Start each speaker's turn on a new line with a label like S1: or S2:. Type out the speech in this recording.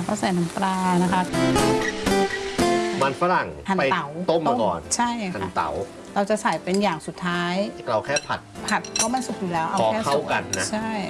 S1: ก็ใส่น้ำปลานะคะ
S2: มันฝรั่ง
S1: หั่น
S2: ไป
S1: เต๋า
S2: ต้มมาก่อน
S1: ใช่
S2: หั่น
S1: ค่ะ
S2: เต๋า
S1: เราจะใส่เป็นอย่างสุดท้าย
S2: เราแค่ผัด
S1: ผัดเพราะมันสุกอยู่แล้วเอา
S2: พอ
S1: แค่
S2: เข้า
S1: สุก
S2: กันนะ
S1: ใช่